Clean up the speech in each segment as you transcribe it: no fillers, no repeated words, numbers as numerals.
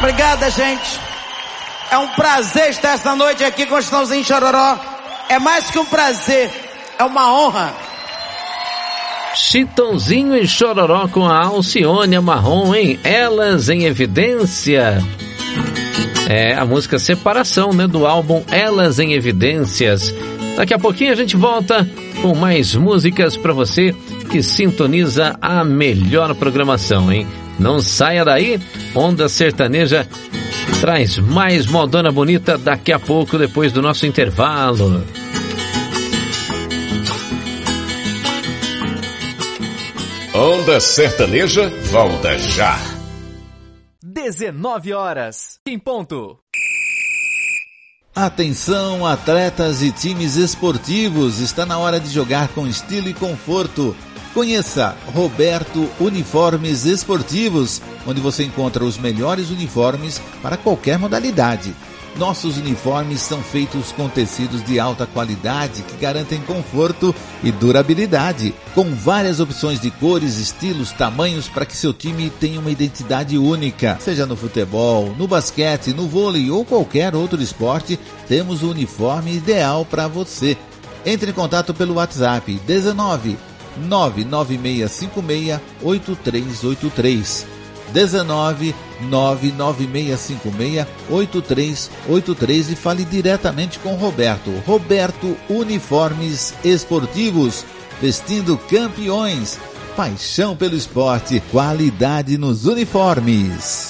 Obrigada, gente. É um prazer estar essa noite aqui com o Chitãozinho e Chororó. É mais que um prazer, é uma honra. Chitãozinho e Chororó com a Alcione Marrom, hein? Elas em Evidência. É a música Separação, né? Do álbum Elas em Evidências. Daqui a pouquinho a gente volta com mais músicas pra você que sintoniza a melhor programação, hein? Não saia daí, Onda Sertaneja traz mais modona bonita daqui a pouco, depois do nosso intervalo. Onda Sertaneja volta já. 19 horas, em ponto. Atenção, atletas e times esportivos, está na hora de jogar com estilo e conforto. Conheça Roberto Uniformes Esportivos, onde você encontra os melhores uniformes para qualquer modalidade. Nossos uniformes são feitos com tecidos de alta qualidade que garantem conforto e durabilidade, com várias opções de cores, estilos, tamanhos para que seu time tenha uma identidade única. Seja no futebol, no basquete, no vôlei ou qualquer outro esporte, temos o uniforme ideal para você. Entre em contato pelo WhatsApp 19 99656-8383. 19 99656-8383 e fale diretamente com Roberto. Roberto Uniformes Esportivos, vestindo campeões. Paixão pelo esporte, qualidade nos uniformes.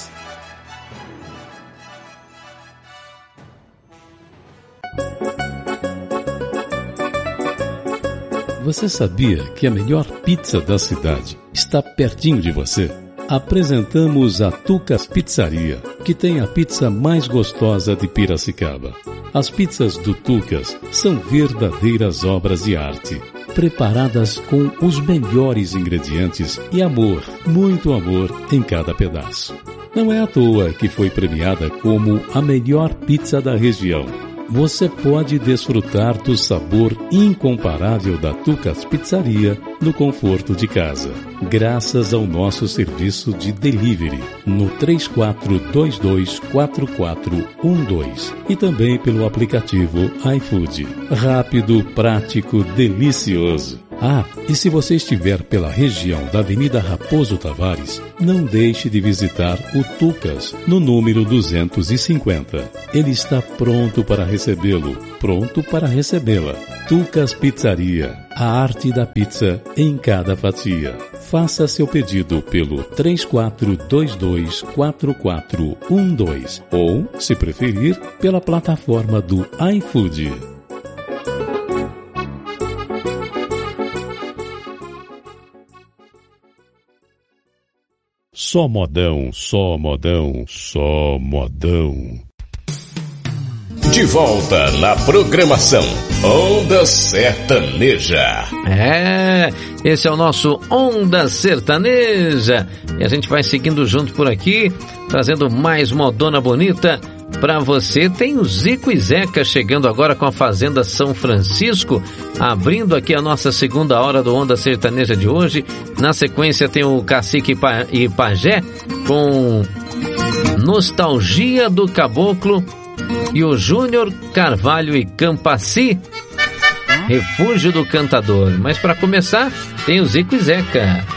Você sabia que a melhor pizza da cidade está pertinho de você? Apresentamos a Tucas Pizzaria, que tem a pizza mais gostosa de Piracicaba. As pizzas do Tucas são verdadeiras obras de arte, preparadas com os melhores ingredientes e amor, muito amor em cada pedaço. Não é à toa que foi premiada como a melhor pizza da região. Você pode desfrutar do sabor incomparável da Tucas Pizzaria no conforto de casa, graças ao nosso serviço de delivery no 34224412 e também pelo aplicativo iFood. Rápido, prático, delicioso. Ah, e se você estiver pela região da Avenida Raposo Tavares, não deixe de visitar o Tucas, no número 250. Ele está pronto para recebê-lo, pronto para recebê-la. Tucas Pizzaria, a arte da pizza em cada fatia. Faça seu pedido pelo 34224412 ou, se preferir, pela plataforma do iFood. Só modão, só modão, só modão. De volta na programação Onda Sertaneja. Esse é o nosso Onda Sertaneja. E a gente vai seguindo junto por aqui, trazendo mais modona bonita pra você. Tem o Zico e Zeca chegando agora com a Fazenda São Francisco, abrindo aqui a nossa segunda hora do Onda Sertaneja de hoje. Na sequência tem o Cacique e Pajé com Nostalgia do Caboclo e o Júnior Carvalho e Campaci, Refúgio do Cantador. Mas para começar tem o Zico e Zeca.